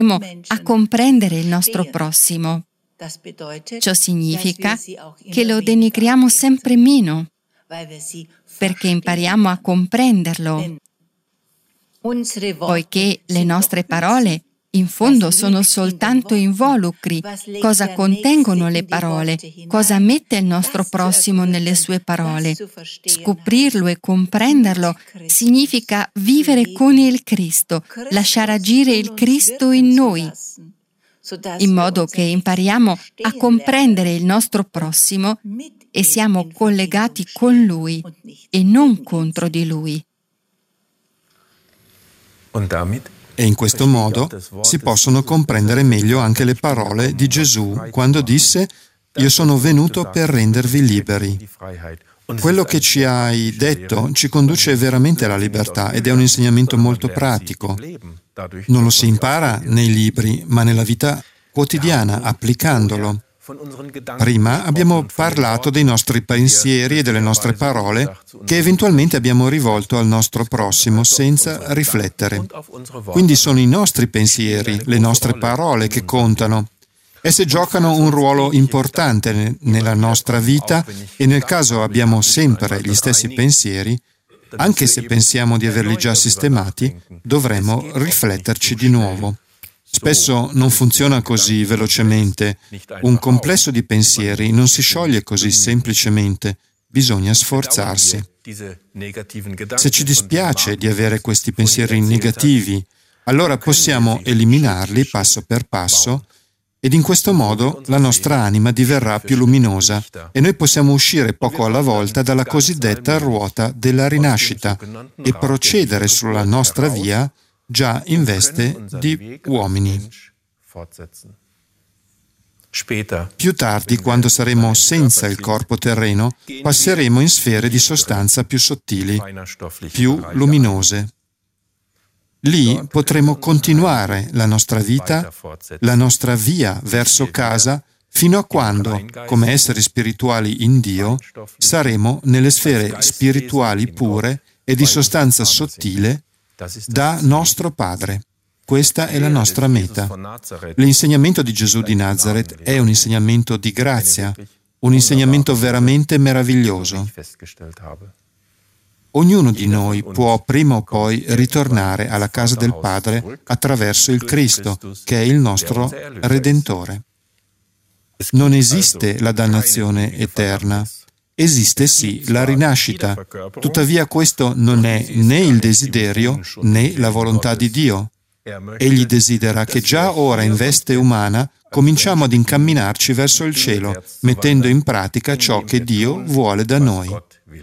a comprendere il nostro prossimo. Ciò significa che lo denigriamo sempre meno, perché impariamo a comprenderlo, poiché le nostre parole in fondo sono soltanto involucri. Cosa contengono le parole? Cosa mette il nostro prossimo nelle sue parole? Scoprirlo e comprenderlo significa vivere con il Cristo, lasciare agire il Cristo in noi, in modo che impariamo a comprendere il nostro prossimo e siamo collegati con Lui e non contro di Lui. E in questo modo si possono comprendere meglio anche le parole di Gesù quando disse: «Io sono venuto per rendervi liberi». Quello che ci hai detto ci conduce veramente alla libertà ed è un insegnamento molto pratico. Non lo si impara nei libri, ma nella vita quotidiana, applicandolo. Prima abbiamo parlato dei nostri pensieri e delle nostre parole che eventualmente abbiamo rivolto al nostro prossimo senza riflettere. Quindi sono i nostri pensieri, le nostre parole che contano. Esse giocano un ruolo importante nella nostra vita e nel caso abbiamo sempre gli stessi pensieri, anche se pensiamo di averli già sistemati, dovremo rifletterci di nuovo. Spesso non funziona così velocemente. Un complesso di pensieri non si scioglie così semplicemente. Bisogna sforzarsi. Se ci dispiace di avere questi pensieri negativi, allora possiamo eliminarli passo per passo ed in questo modo la nostra anima diverrà più luminosa e noi possiamo uscire poco alla volta dalla cosiddetta ruota della rinascita e procedere sulla nostra via già in veste di uomini. Più tardi, quando saremo senza il corpo terreno, passeremo in sfere di sostanza più sottili, più luminose. Lì potremo continuare la nostra vita, la nostra via verso casa, fino a quando, come esseri spirituali in Dio, saremo nelle sfere spirituali pure e di sostanza sottile da nostro Padre. Questa è la nostra meta. L'insegnamento di Gesù di Nazaret è un insegnamento di grazia, un insegnamento veramente meraviglioso. Ognuno di noi può prima o poi ritornare alla casa del Padre attraverso il Cristo, che è il nostro Redentore. Non esiste la dannazione eterna. Esiste sì la rinascita. Tuttavia questo non è né il desiderio né la volontà di Dio. Egli desidera che già ora in veste umana cominciamo ad incamminarci verso il cielo, mettendo in pratica ciò che Dio vuole da noi.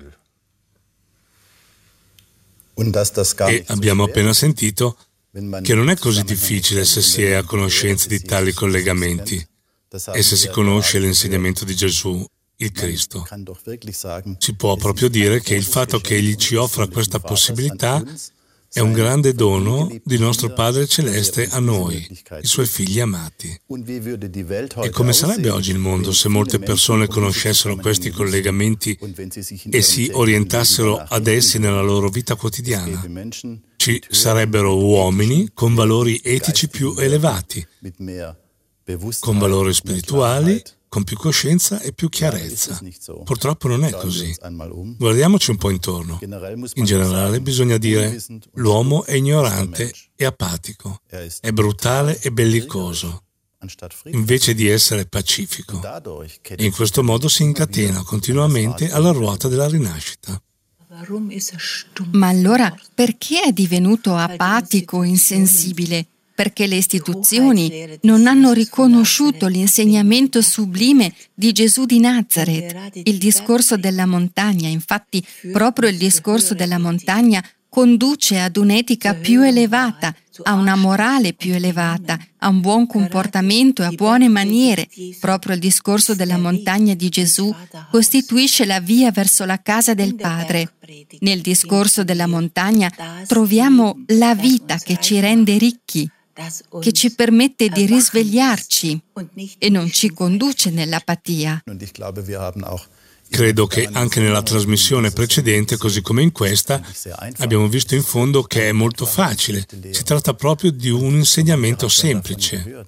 E abbiamo appena sentito che non è così difficile se si è a conoscenza di tali collegamenti e se si conosce l'insegnamento di Gesù, il Cristo. Si può proprio dire che il fatto che Egli ci offra questa possibilità è un grande dono di nostro Padre Celeste a noi, i Suoi figli amati. E come sarebbe oggi il mondo se molte persone conoscessero questi collegamenti e si orientassero ad essi nella loro vita quotidiana? Ci sarebbero uomini con valori etici più elevati, con valori spirituali, con più coscienza e più chiarezza. Purtroppo non è così. Guardiamoci un po' intorno. In generale bisogna dire: l'uomo è ignorante e apatico, è brutale e bellicoso, invece di essere pacifico. E in questo modo si incatena continuamente alla ruota della rinascita. Ma allora perché è divenuto apatico, insensibile? Perché le istituzioni non hanno riconosciuto l'insegnamento sublime di Gesù di Nazaret. Il discorso della montagna, infatti, proprio il discorso della montagna conduce ad un'etica più elevata, a una morale più elevata, a un buon comportamento e a buone maniere. Proprio il discorso della montagna di Gesù costituisce la via verso la casa del Padre. Nel discorso della montagna troviamo la vita che ci rende ricchi, che ci permette di risvegliarci e non ci conduce nell'apatia. Credo che anche nella trasmissione precedente, così come in questa, abbiamo visto in fondo che è molto facile. Si tratta proprio di un insegnamento semplice.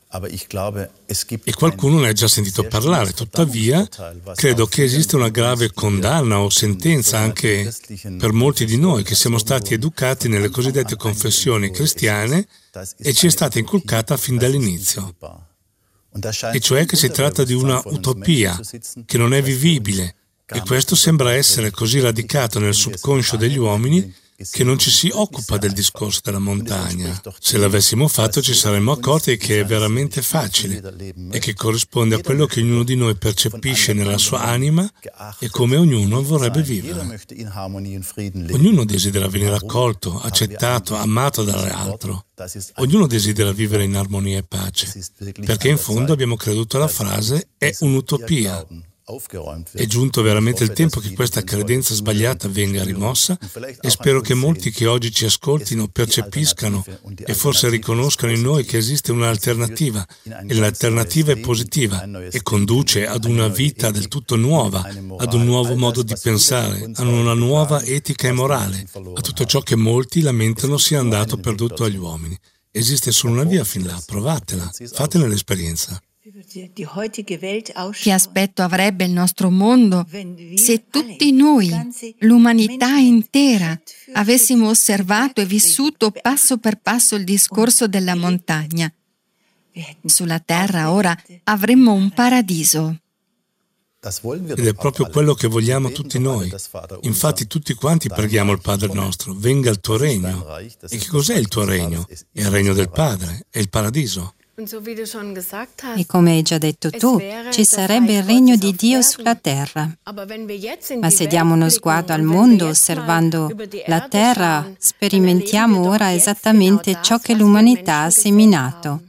E qualcuno ne ha già sentito parlare, tuttavia credo che esiste una grave condanna o sentenza anche per molti di noi che siamo stati educati nelle cosiddette confessioni cristiane e ci è stata inculcata fin dall'inizio. E cioè che si tratta di una utopia che non è vivibile, e questo sembra essere così radicato nel subconscio degli uomini che non ci si occupa del discorso della montagna. Se l'avessimo fatto ci saremmo accorti che è veramente facile e che corrisponde a quello che ognuno di noi percepisce nella sua anima e come ognuno vorrebbe vivere. Ognuno desidera venire accolto, accettato, amato dall'altro. Ognuno desidera vivere in armonia e pace, perché in fondo abbiamo creduto alla frase «è un'utopia». È giunto veramente il tempo che questa credenza sbagliata venga rimossa e spero che molti che oggi ci ascoltino percepiscano e forse riconoscano in noi che esiste un'alternativa e l'alternativa è positiva e conduce ad una vita del tutto nuova, ad un nuovo modo di pensare, ad una nuova etica e morale, a tutto ciò che molti lamentano sia andato perduto agli uomini. Esiste solo una via fin là, provatela, fatene l'esperienza. Che aspetto avrebbe il nostro mondo se tutti noi, l'umanità intera, avessimo osservato e vissuto passo per passo il discorso della montagna? Sulla terra ora avremmo un paradiso. Ed è proprio quello che vogliamo tutti noi. Infatti tutti quanti preghiamo il Padre nostro, venga il tuo regno. E che cos'è il tuo regno? È il regno del Padre, è il paradiso. E come hai già detto tu, ci sarebbe il regno di Dio sulla terra. Ma se diamo uno sguardo al mondo osservando la terra, sperimentiamo ora esattamente ciò che l'umanità ha seminato.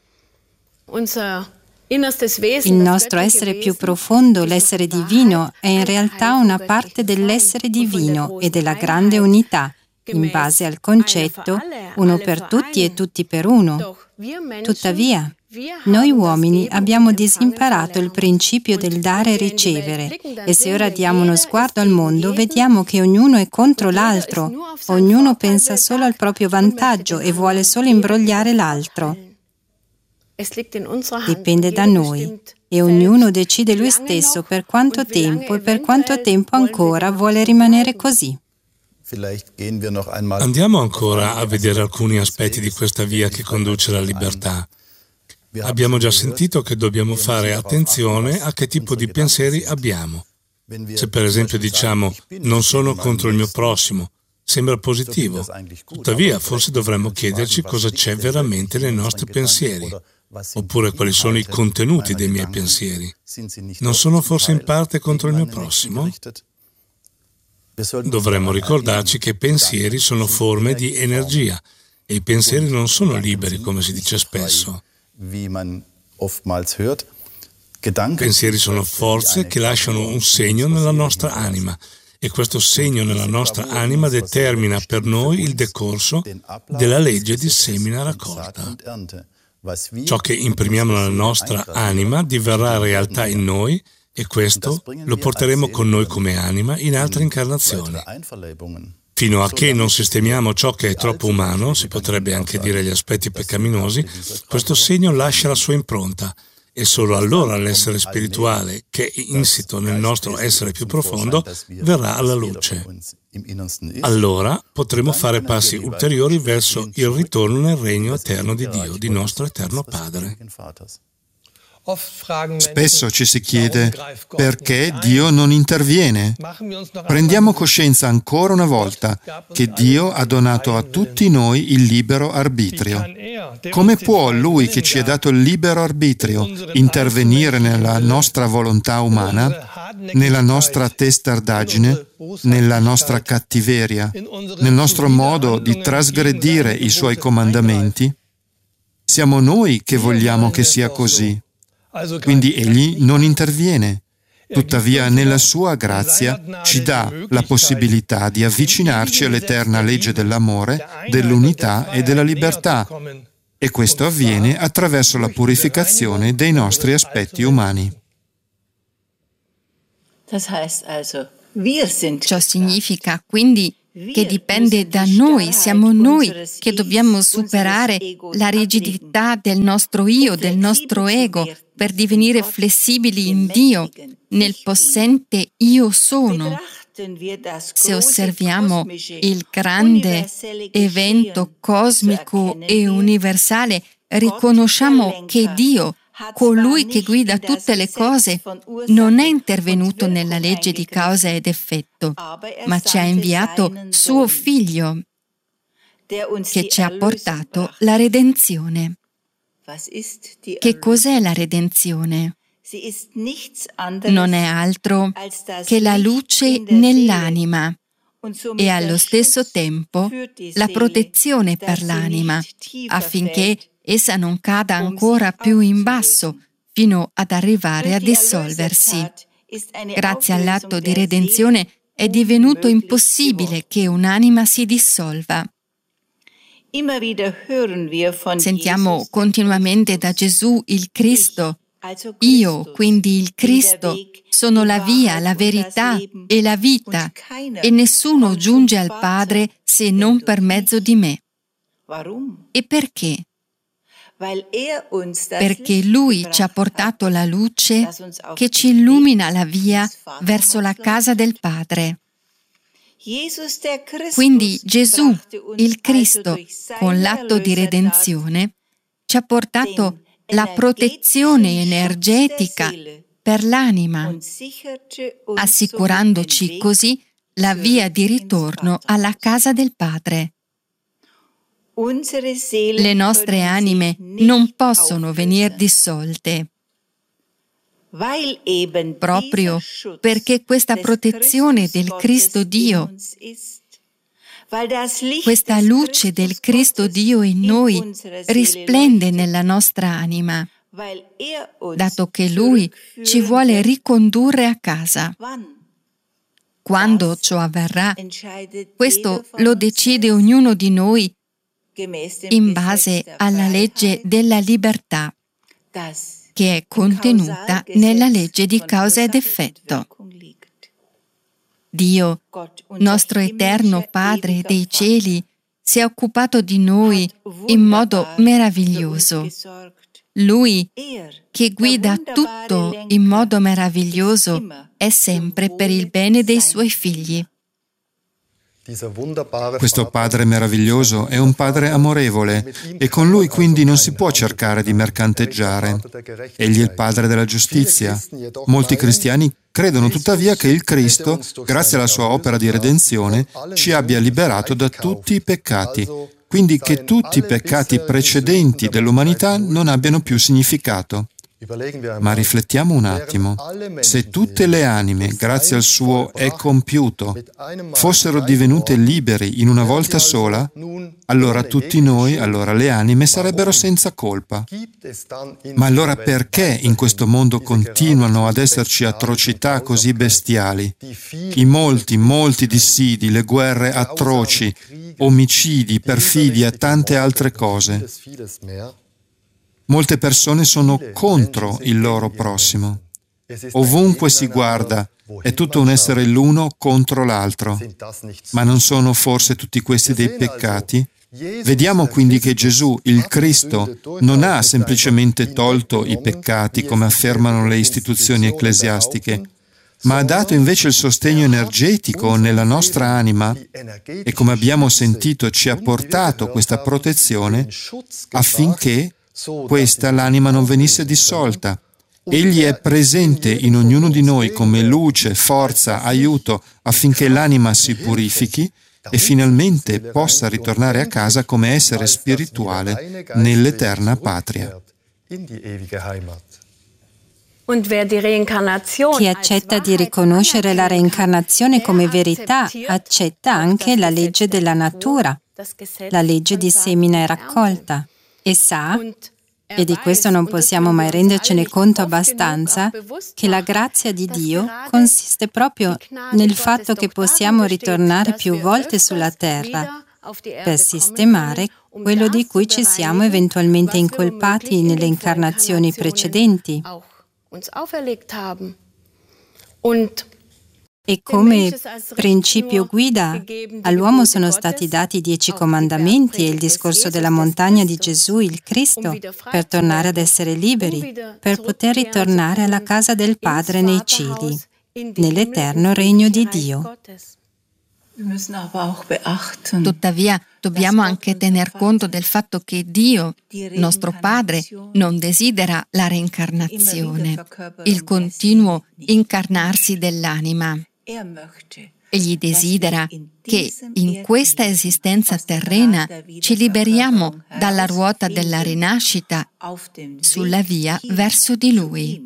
Il nostro essere più profondo, l'essere divino, è in realtà una parte dell'essere divino e della grande unità, in base al concetto uno per tutti e tutti per uno. Tuttavia, noi uomini abbiamo disimparato il principio del dare e ricevere e se ora diamo uno sguardo al mondo vediamo che ognuno è contro l'altro, ognuno pensa solo al proprio vantaggio e vuole solo imbrogliare l'altro. Dipende da noi e ognuno decide lui stesso per quanto tempo e per quanto tempo ancora vuole rimanere così. Andiamo ancora a vedere alcuni aspetti di questa via che conduce alla libertà. Abbiamo già sentito che dobbiamo fare attenzione a che tipo di pensieri abbiamo. Se per esempio diciamo «non sono contro il mio prossimo», sembra positivo. Tuttavia, forse dovremmo chiederci cosa c'è veramente nei nostri pensieri, oppure quali sono i contenuti dei miei pensieri. Non sono forse in parte contro il mio prossimo? Dovremmo ricordarci che i pensieri sono forme di energia e i pensieri non sono liberi, come si dice spesso. Pensieri sono forze che lasciano un segno nella nostra anima e questo segno nella nostra anima determina per noi il decorso della legge di semina-raccolta. Ciò che imprimiamo nella nostra anima diverrà realtà in noi e questo lo porteremo con noi come anima in altre incarnazioni. Fino a che non sistemiamo ciò che è troppo umano, si potrebbe anche dire gli aspetti peccaminosi, questo segno lascia la sua impronta e solo allora l'essere spirituale, che è insito nel nostro essere più profondo, verrà alla luce. Allora potremo fare passi ulteriori verso il ritorno nel regno eterno di Dio, di nostro eterno Padre. Spesso ci si chiede perché Dio non interviene. Prendiamo coscienza ancora una volta che Dio ha donato a tutti noi il libero arbitrio. Come può Lui che ci ha dato il libero arbitrio intervenire nella nostra volontà umana, nella nostra testardaggine, nella nostra cattiveria, nel nostro modo di trasgredire i Suoi comandamenti? Siamo noi che vogliamo che sia così. Quindi Egli non interviene. Tuttavia, nella sua grazia ci dà la possibilità di avvicinarci all'eterna legge dell'amore, dell'unità e della libertà. E questo avviene attraverso la purificazione dei nostri aspetti umani. Ciò significa quindi che dipende da noi, siamo noi che dobbiamo superare la rigidità del nostro io, del nostro ego, per divenire flessibili in Dio, nel possente io sono. Se osserviamo il grande evento cosmico e universale, riconosciamo che Dio, colui che guida tutte le cose, non è intervenuto nella legge di causa ed effetto, ma ci ha inviato suo Figlio, che ci ha portato la redenzione. Che cos'è la redenzione? Non è altro che la luce nell'anima e allo stesso tempo la protezione per l'anima, affinché essa non cada ancora più in basso, fino ad arrivare a dissolversi. Grazie all'atto di redenzione è divenuto impossibile che un'anima si dissolva. Sentiamo continuamente da Gesù il Cristo. Io, quindi il Cristo, sono la via, la verità e la vita, e nessuno giunge al Padre se non per mezzo di me. E perché? Perché Lui ci ha portato la luce che ci illumina la via verso la casa del Padre. Quindi Gesù, il Cristo, con l'atto di redenzione, ci ha portato la protezione energetica per l'anima, assicurandoci così la via di ritorno alla casa del Padre. Le nostre anime non possono venire dissolte, proprio perché questa protezione del Cristo Dio, questa luce del Cristo Dio in noi risplende nella nostra anima, dato che Lui ci vuole ricondurre a casa. Quando ciò avverrà, questo lo decide ognuno di noi in base alla legge della libertà, che è contenuta nella legge di causa ed effetto. Dio, nostro eterno Padre dei cieli, si è occupato di noi in modo meraviglioso. Lui, che guida tutto in modo meraviglioso, è sempre per il bene dei suoi figli. Questo Padre meraviglioso è un Padre amorevole e con Lui quindi non si può cercare di mercanteggiare. Egli è il Padre della giustizia. Molti cristiani credono tuttavia che il Cristo, grazie alla sua opera di redenzione, ci abbia liberato da tutti i peccati, quindi che tutti i peccati precedenti dell'umanità non abbiano più significato. Ma riflettiamo un attimo. Se tutte le anime, grazie al suo è compiuto, fossero divenute liberi in una volta sola, allora tutti noi, allora le anime, sarebbero senza colpa. Ma allora perché in questo mondo continuano ad esserci atrocità così bestiali? I molti dissidi, le guerre atroci, omicidi, perfidia, tante altre cose. Molte persone sono contro il loro prossimo. Ovunque si guarda, è tutto un essere l'uno contro l'altro. Ma non sono forse tutti questi dei peccati? Vediamo quindi che Gesù, il Cristo, non ha semplicemente tolto i peccati, come affermano le istituzioni ecclesiastiche, ma ha dato invece il sostegno energetico nella nostra anima e, come abbiamo sentito, ci ha portato questa protezione affinché questa l'anima non venisse dissolta. Egli è presente in ognuno di noi come luce, forza, aiuto, affinché l'anima si purifichi e finalmente possa ritornare a casa come essere spirituale nell'eterna patria. Chi accetta di riconoscere la reincarnazione come verità, accetta anche la legge della natura, la legge di semina e raccolta. E sa, e di questo non possiamo mai rendercene conto abbastanza, che la grazia di Dio consiste proprio nel fatto che possiamo ritornare più volte sulla terra per sistemare quello di cui ci siamo eventualmente incolpati nelle incarnazioni precedenti. E come principio guida all'uomo sono stati dati i 10 comandamenti e il discorso della montagna di Gesù, il Cristo, per tornare ad essere liberi, per poter ritornare alla casa del Padre nei cieli, nell'eterno regno di Dio. Tuttavia, dobbiamo anche tener conto del fatto che Dio, nostro Padre, non desidera la reincarnazione, il continuo incarnarsi dell'anima. Egli desidera che in questa esistenza terrena ci liberiamo dalla ruota della rinascita sulla via verso di Lui.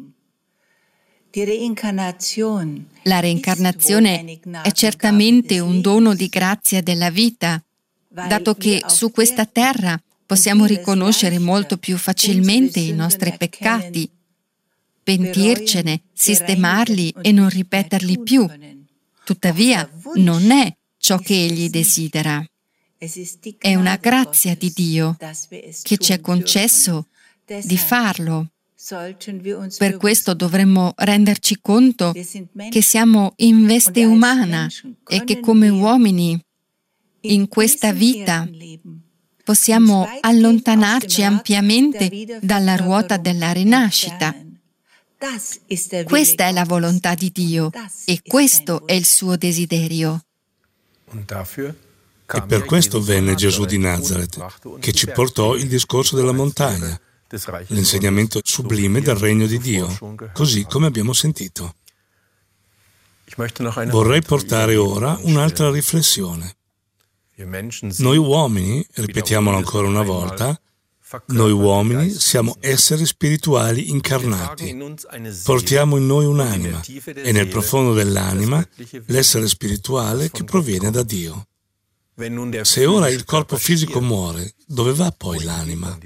La reincarnazione è certamente un dono di grazia della vita, dato che su questa terra possiamo riconoscere molto più facilmente i nostri peccati, pentircene, sistemarli e non ripeterli più. Tuttavia, non è ciò che Egli desidera. È una grazia di Dio che ci è concesso di farlo. Per questo dovremmo renderci conto che siamo in veste umana e che come uomini in questa vita possiamo allontanarci ampiamente dalla ruota della rinascita. Questa è la volontà di Dio e questo è il suo desiderio. E per questo venne Gesù di Nazaret, che ci portò il discorso della montagna, l'insegnamento sublime del regno di Dio, così come abbiamo sentito. Vorrei portare ora un'altra riflessione. Noi uomini, ripetiamolo ancora una volta, noi uomini siamo esseri spirituali incarnati. Portiamo in noi un'anima e nel profondo dell'anima l'essere spirituale che proviene da Dio. Se ora il corpo fisico muore, dove va poi l'anima?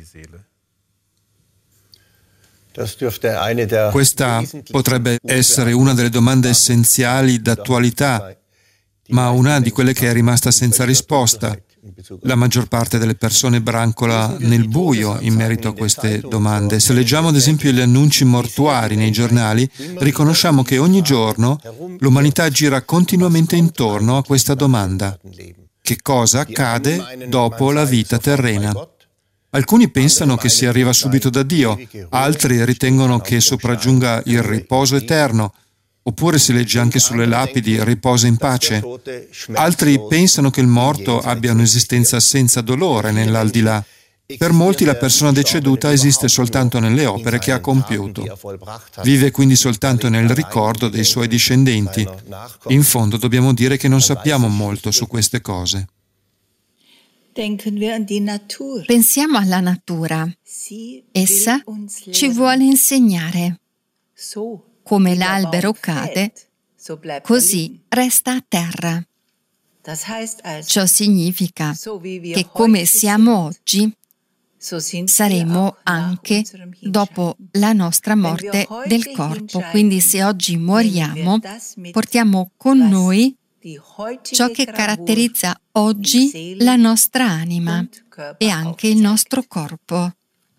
Questa potrebbe essere una delle domande essenziali d'attualità, ma una di quelle che è rimasta senza risposta. La maggior parte delle persone brancola nel buio in merito a queste domande. Se leggiamo ad esempio gli annunci mortuari nei giornali, riconosciamo che ogni giorno l'umanità gira continuamente intorno a questa domanda. Che cosa accade dopo la vita terrena? Alcuni pensano che si arriva subito da Dio, altri ritengono che sopraggiunga il riposo eterno, oppure si legge anche sulle lapidi riposa in pace. Altri pensano che il morto abbia un'esistenza senza dolore nell'aldilà. Per molti la persona deceduta esiste soltanto nelle opere che ha compiuto. Vive quindi soltanto nel ricordo dei suoi discendenti. In fondo dobbiamo dire che non sappiamo molto su queste cose. Pensiamo alla natura. Essa ci vuole insegnare. Come l'albero cade, così resta a terra. Ciò significa che come siamo oggi, saremo anche dopo la nostra morte del corpo. Quindi se oggi moriamo, portiamo con noi ciò che caratterizza oggi la nostra anima e anche il nostro corpo.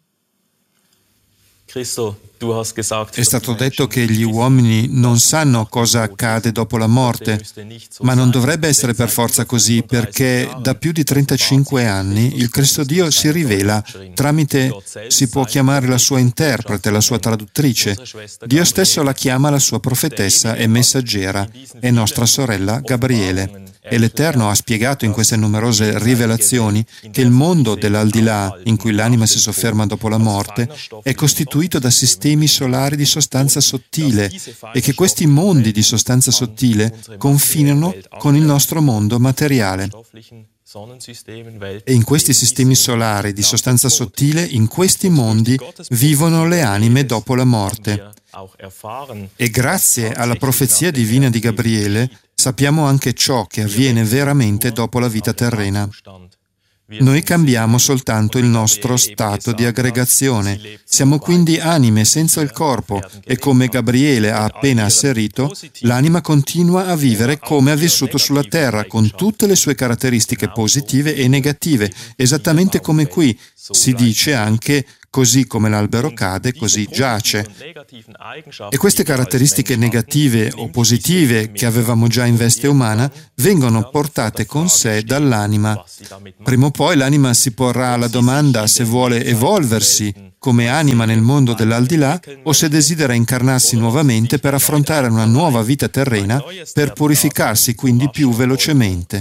È stato detto che gli uomini non sanno cosa accade dopo la morte, ma non dovrebbe essere per forza così, perché da più di 35 anni il Cristo Dio si rivela tramite, si può chiamare la sua interprete, la sua traduttrice. Dio stesso la chiama la sua profetessa e messaggera, è nostra sorella Gabriele. E l'Eterno ha spiegato in queste numerose rivelazioni che il mondo dell'aldilà, in cui l'anima si sofferma dopo la morte, è costituito da sistemi solari di sostanza sottile e che questi mondi di sostanza sottile confinano con il nostro mondo materiale. E in questi sistemi solari di sostanza sottile, in questi mondi, vivono le anime dopo la morte. E grazie alla profezia divina di Gabriele, sappiamo anche ciò che avviene veramente dopo la vita terrena. Noi cambiamo soltanto il nostro stato di aggregazione. Siamo quindi anime senza il corpo e come Gabriele ha appena asserito, l'anima continua a vivere come ha vissuto sulla terra, con tutte le sue caratteristiche positive e negative, esattamente come qui si dice anche così come l'albero cade, così giace. E queste caratteristiche negative o positive che avevamo già in veste umana vengono portate con sé dall'anima. Prima o poi l'anima si porrà la domanda se vuole evolversi come anima nel mondo dell'aldilà o se desidera incarnarsi nuovamente per affrontare una nuova vita terrena per purificarsi quindi più velocemente.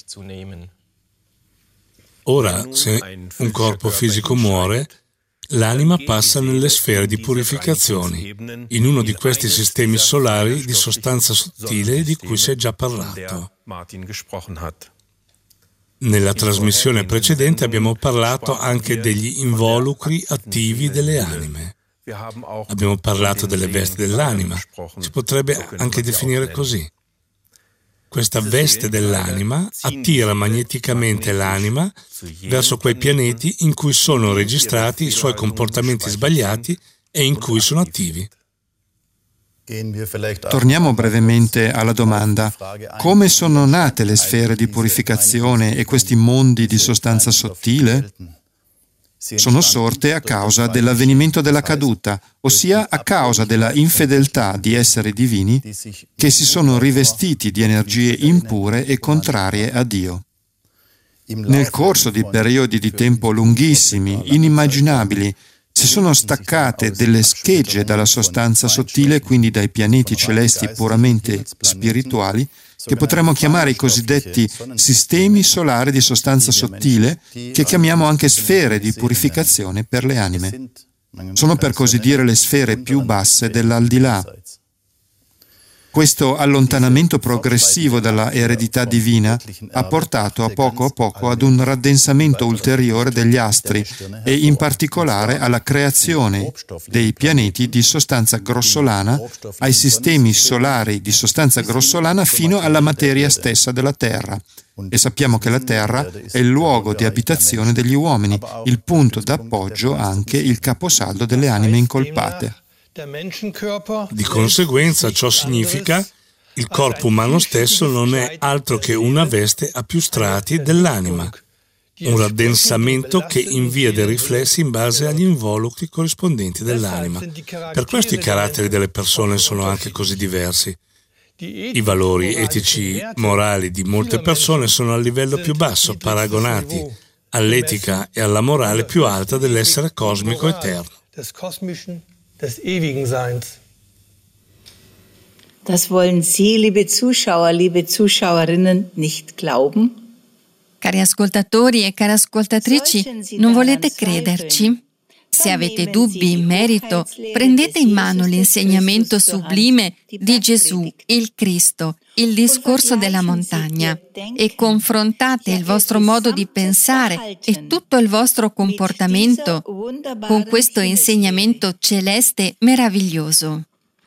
Ora, se un corpo fisico muore, l'anima passa nelle sfere di purificazione, in uno di questi sistemi solari di sostanza sottile di cui si è già parlato. Nella trasmissione precedente abbiamo parlato anche degli involucri attivi delle anime. Abbiamo parlato delle vesti dell'anima. Si potrebbe anche definire così. Questa veste dell'anima attira magneticamente l'anima verso quei pianeti in cui sono registrati i suoi comportamenti sbagliati e in cui sono attivi. Torniamo brevemente alla domanda: come sono nate le sfere di purificazione e questi mondi di sostanza sottile? Sono sorte a causa dell'avvenimento della caduta, ossia a causa della infedeltà di esseri divini che si sono rivestiti di energie impure e contrarie a Dio. Nel corso di periodi di tempo lunghissimi, inimmaginabili, si sono staccate delle schegge dalla sostanza sottile, quindi dai pianeti celesti puramente spirituali, che potremmo chiamare i cosiddetti sistemi solari di sostanza sottile, che chiamiamo anche sfere di purificazione per le anime. Sono per così dire le sfere più basse dell'aldilà. Questo allontanamento progressivo dalla eredità divina ha portato a poco ad un raddensamento ulteriore degli astri e in particolare alla creazione dei pianeti di sostanza grossolana, ai sistemi solari di sostanza grossolana fino alla materia stessa della Terra. E sappiamo che la Terra è il luogo di abitazione degli uomini, il punto d'appoggio, anche il caposaldo delle anime incolpate. Di conseguenza ciò significa il corpo umano stesso non è altro che una veste a più strati dell'anima, un raddensamento che invia dei riflessi in base agli involucri corrispondenti dell'anima. Per questo i caratteri delle persone sono anche così diversi. I valori etici, morali di molte persone sono al livello più basso, paragonati all'etica e alla morale più alta dell'essere cosmico eterno. Des ewigen Seins. Das wollen Sie, liebe Zuschauer, liebe Zuschauerinnen, nicht glauben? Cari ascoltatori e care ascoltatrici, non volete crederci? Se avete dubbi in merito, prendete in mano l'insegnamento sublime di Gesù, il Cristo, il discorso della montagna, e confrontate il vostro modo di pensare e tutto il vostro comportamento con questo insegnamento celeste meraviglioso.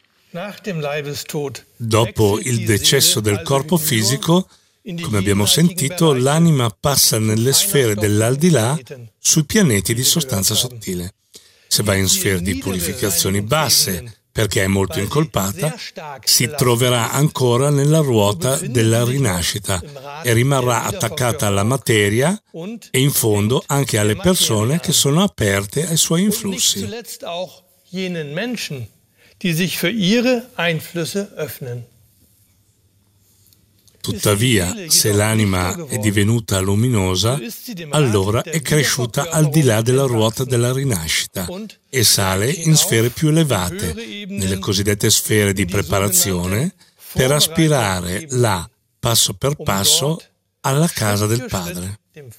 Dopo il decesso del corpo fisico, come abbiamo sentito, l'anima passa nelle sfere dell'aldilà sui pianeti di sostanza sottile. Se va in sfere di purificazioni basse, perché è molto incolpata, si troverà ancora nella ruota della rinascita e rimarrà attaccata alla materia e in fondo anche alle persone che sono aperte ai suoi influssi. Tuttavia, se l'anima è divenuta luminosa, allora è cresciuta al di là della ruota della rinascita e sale in sfere più elevate, nelle cosiddette sfere di preparazione, per aspirare là, passo per passo, alla casa del Padre.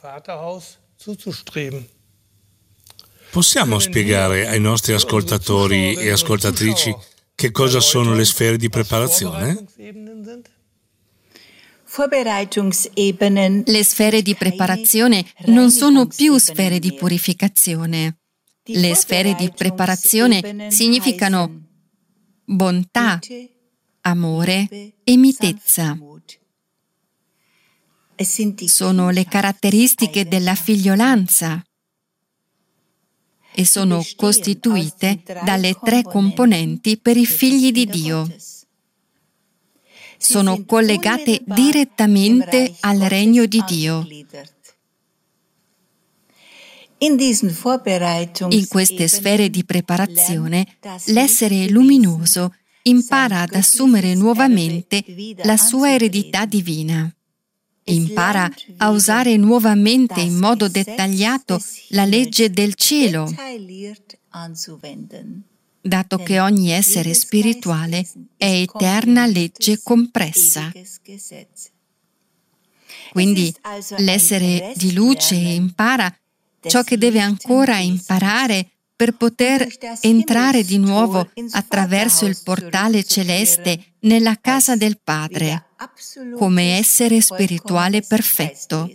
Possiamo spiegare ai nostri ascoltatori e ascoltatrici che cosa sono le sfere di preparazione? Le sfere di preparazione non sono più sfere di purificazione. Le sfere di preparazione significano bontà, amore e mitezza. Sono le caratteristiche della figliolanza e sono costituite dalle 3 componenti per i figli di Dio. Sono collegate direttamente al regno di Dio. In queste sfere di preparazione, l'essere luminoso impara ad assumere nuovamente la sua eredità divina. Impara a usare nuovamente in modo dettagliato la legge del cielo, dato che ogni essere spirituale è eterna legge compressa. Quindi l'essere di luce impara ciò che deve ancora imparare per poter entrare di nuovo attraverso il portale celeste nella casa del Padre, come essere spirituale perfetto.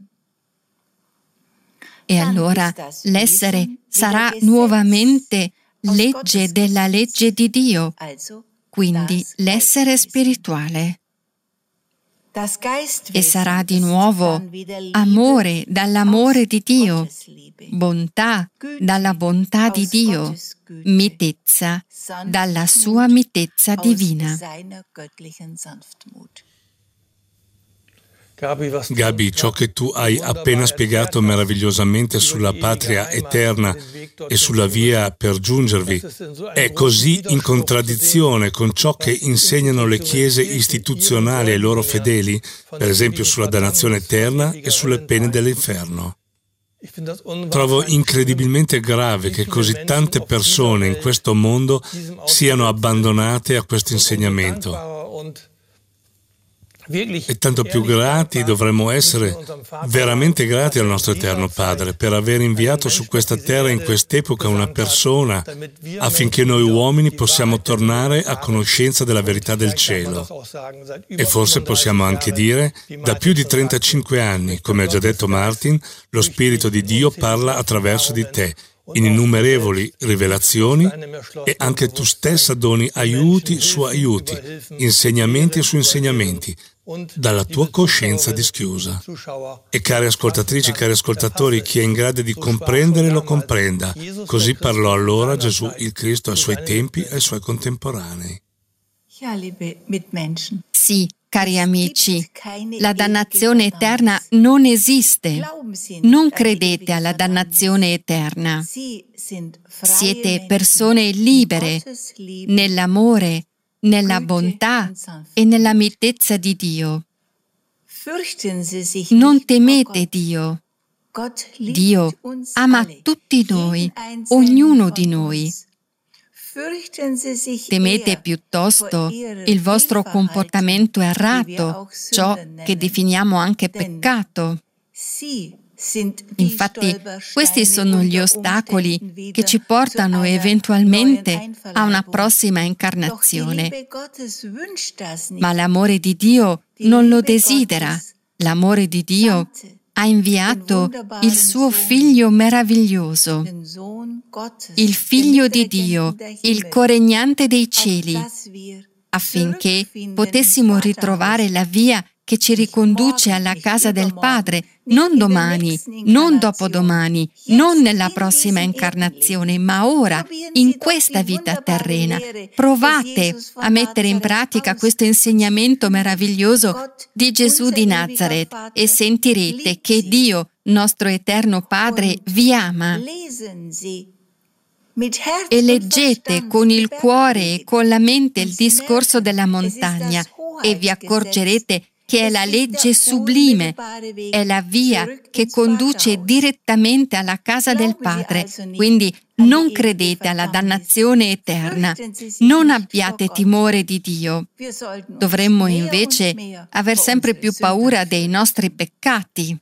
E allora l'essere sarà nuovamente legge della legge di Dio, quindi l'essere spirituale. E sarà di nuovo amore dall'amore di Dio, bontà dalla bontà di Dio, mitezza dalla sua mitezza divina. Gabi, ciò che tu hai appena spiegato meravigliosamente sulla patria eterna e sulla via per giungervi è così in contraddizione con ciò che insegnano le chiese istituzionali ai loro fedeli, per esempio sulla dannazione eterna e sulle pene dell'inferno. Trovo incredibilmente grave che così tante persone in questo mondo siano abbandonate a questo insegnamento. E tanto più grati dovremmo essere, veramente grati al nostro Eterno Padre per aver inviato su questa terra in quest'epoca una persona affinché noi uomini possiamo tornare a conoscenza della verità del cielo. E forse possiamo anche dire, da più di 35 anni, come ha già detto Martin, lo Spirito di Dio parla attraverso di te, in innumerevoli rivelazioni, e anche tu stessa doni aiuti su aiuti, insegnamenti su insegnamenti, dalla tua coscienza dischiusa. E cari ascoltatrici, cari ascoltatori, chi è in grado di comprendere lo comprenda. Così parlò allora Gesù il Cristo ai suoi tempi e ai suoi contemporanei. Sì, cari amici, la dannazione eterna non esiste. Non credete alla dannazione eterna. Siete persone libere nell'amore, nella bontà e nella mitezza di Dio. Non temete Dio. Dio ama tutti noi, ognuno di noi. Temete piuttosto il vostro comportamento errato, ciò che definiamo anche peccato. Infatti, questi sono gli ostacoli che ci portano eventualmente a una prossima incarnazione. Ma l'amore di Dio non lo desidera. L'amore di Dio ha inviato il suo Figlio meraviglioso, il Figlio di Dio, il coregnante dei cieli, affinché potessimo ritrovare la via che ci riconduce alla casa del Padre, non domani, non dopodomani, non nella prossima incarnazione, ma ora, in questa vita terrena. Provate a mettere in pratica questo insegnamento meraviglioso di Gesù di Nazaret e sentirete che Dio, nostro eterno Padre, vi ama. E leggete con il cuore e con la mente il discorso della montagna e vi accorgerete che è la legge sublime, è la via che conduce direttamente alla casa del Padre. Quindi non credete alla dannazione eterna, non abbiate timore di Dio. Dovremmo invece aver sempre più paura dei nostri peccati.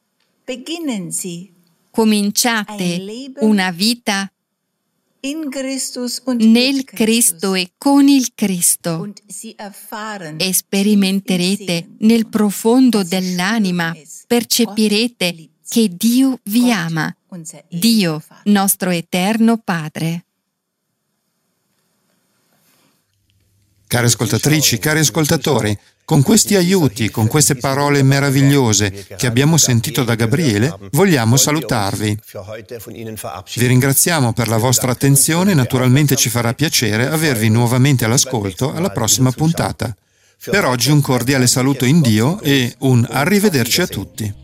Cominciate una vita nel Cristo e con il Cristo e sperimenterete nel profondo dell'anima, percepirete che Dio vi ama, Dio, nostro eterno Padre. Cari ascoltatrici, cari ascoltatori, con questi aiuti, con queste parole meravigliose che abbiamo sentito da Gabriele, vogliamo salutarvi. Vi ringraziamo per la vostra attenzione e naturalmente ci farà piacere avervi nuovamente all'ascolto alla prossima puntata. Per oggi un cordiale saluto in Dio e un arrivederci a tutti.